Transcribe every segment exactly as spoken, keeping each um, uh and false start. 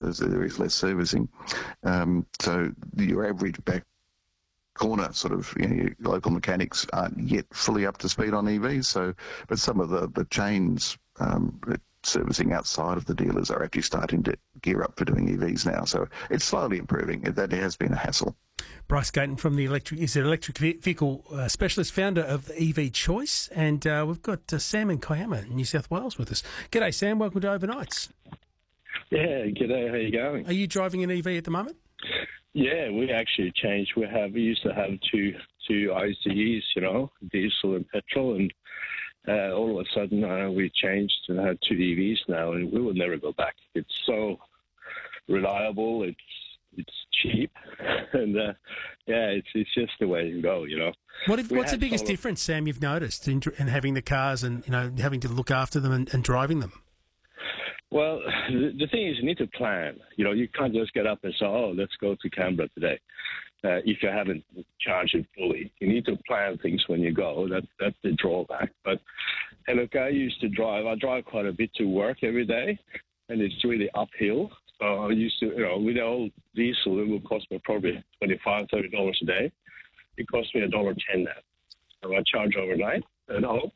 there's, there is less servicing. Um, so your average back corner sort of, you know, your local mechanics aren't yet fully up to speed on E Vs. So, but some of the, the chains um, servicing outside of the dealers are actually starting to gear up for doing E Vs now. So it's slowly improving. It, that has been a hassle. Bryce Gayton from the electric is an electric vehicle uh, specialist, founder of the E V Choice, and uh, we've got uh, Sam in Kiama, New South Wales, with us. G'day, Sam. Welcome to Overnights. Yeah, g'day. How you going? Are you driving an E V at the moment? Yeah, we actually changed. We have we used to have two two I C Es, you know, diesel and petrol, and uh, all of a sudden uh, we changed and have two E Vs now, and we will never go back. It's so reliable. It's it's cheap, and uh, yeah, it's it's just the way to go, you know. What if, what's the biggest solar- difference, Sam, you've noticed in, in having the cars and, you know, having to look after them and, and driving them? Well, the, the thing is, you need to plan. You know, you can't just get up and say, "Oh, let's go to Canberra today." Uh, if you haven't charged it fully, you need to plan things when you go. That that's the drawback. But hey, look, I used to drive. I drive quite a bit to work every day, and it's really uphill. So I used to, you know, with the old diesel, it would cost me probably twenty-five, thirty dollars a day. It cost me a dollar ten now. So I charge overnight at home,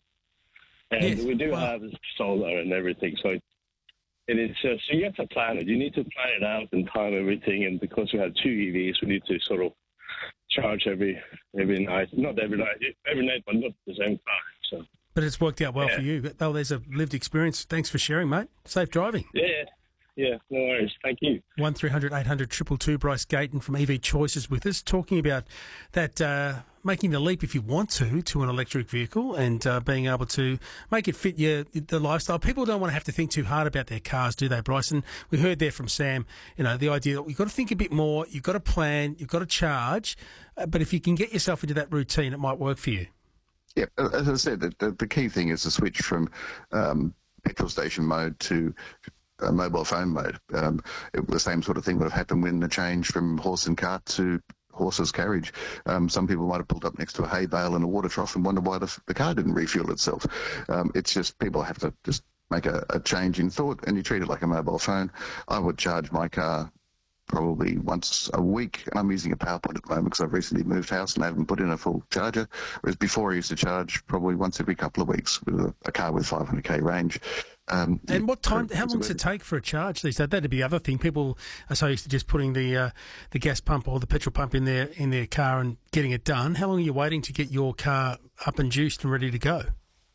and Yes. we do Wow. have solar and everything. So. It, And it's uh, so you have to plan it. You need to plan it out and time everything. And because we have two E Vs, we need to sort of charge every every night. Not every night, every night, but not at the same time. So. But it's worked out well Yeah. for you. Oh, there's a lived experience. Thanks for sharing, mate. Safe driving. Yeah, yeah, no worries. Thank you. one three hundred eight hundred two two two. Bryce Gayton from E V Choices with us, talking about that uh, making the leap, if you want to, to an electric vehicle and uh, being able to make it fit your the lifestyle. People don't want to have to think too hard about their cars, do they, Bryce? And we heard there from Sam, you know, the idea that you've got to think a bit more, you've got to plan, you've got to charge, uh, but if you can get yourself into that routine, it might work for you. Yeah, as I said, the, the key thing is to switch from um, petrol station mode to uh, mobile phone mode. Um, it, the same sort of thing would have happened when the change from horse and cart to horse's carriage. Um, some people might have pulled up next to a hay bale and a water trough and wonder why the, the car didn't refuel itself. Um, it's just people have to just make a, a change in thought, and you treat it like a mobile phone. I would charge my car probably once a week, and I'm using a PowerPoint at the moment because I've recently moved house and I haven't put in a full charger, whereas before I used to charge probably once every couple of weeks with a, a car with five hundred k range. Um, And what time? for- How long does it take for a charge these days? That'd be the other thing. People are so used to just putting the uh, the gas pump or the petrol pump in their in their car and getting it done. How long are you waiting to get your car up and juiced and ready to go?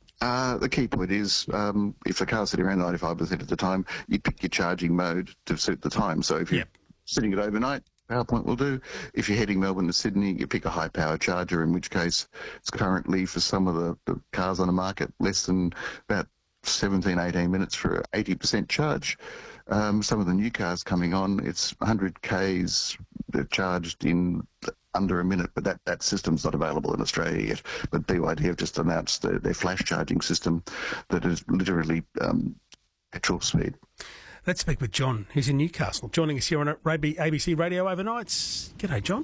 Uh, the key point is if, um, if the car's sitting around ninety-five percent of the time, you pick your charging mode to suit the time. So if you're Yep. sitting it overnight, PowerPoint will do. If you're heading Melbourne to Sydney, you pick a high power charger, in which case it's currently, for some of the, the cars on the market, less than about seventeen, eighteen minutes for an eighty percent charge. Um, some of the new cars coming on, it's one hundred k's charged in under a minute, but that, that system's not available in Australia yet. But B Y D have just announced their, their flash charging system that is literally um, petrol speed. Let's speak with John, who's in Newcastle, joining us here on A B C Radio Overnights. G'day, John.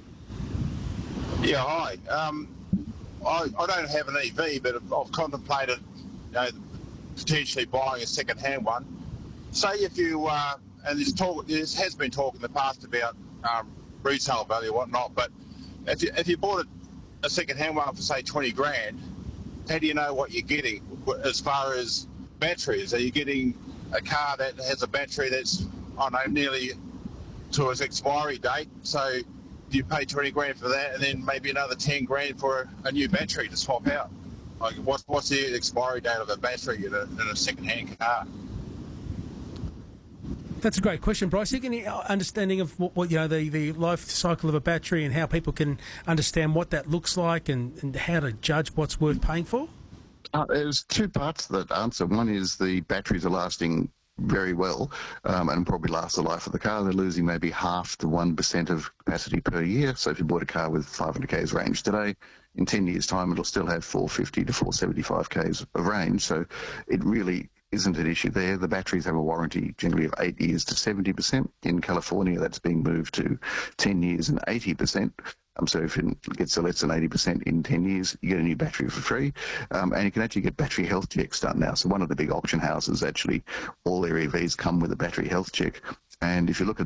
Yeah, hi. Um, I, I don't have an E V, but I've, I've contemplated, you know, potentially buying a second-hand one. Say if you, uh, and this talk, this has been talk in the past about um, retail value and whatnot, but if you, if you bought a, a second-hand one for, say, twenty grand, how do you know what you're getting as far as batteries? Are you getting a car that has a battery that's, I don't know, nearly to its expiry date? So do you pay twenty grand for that and then maybe another ten grand for a, a new battery to swap out? Like, what's, what's the expiry date of a battery in a, in a second-hand car? That's a great question, Bryce. You get any understanding of what, what you know the, the life cycle of a battery and how people can understand what that looks like and, and how to judge what's worth paying for? Uh, there's two parts to that answer. One is the batteries are lasting very well um, and probably last the life of the car. They're losing maybe half to one percent of capacity per year. So if you bought a car with five hundred k's range today, in ten years' time, it'll still have four fifty to four seventy-five k's of range. So it really isn't an issue there. The batteries have a warranty generally of eight years to seventy percent. In California, that's being moved to ten years and eighty percent. Um, so if it gets to less than eighty percent in ten years, you get a new battery for free. Um, and you can actually get battery health checks done now. So one of the big auction houses, actually, all their E Vs come with a battery health check. And if you look at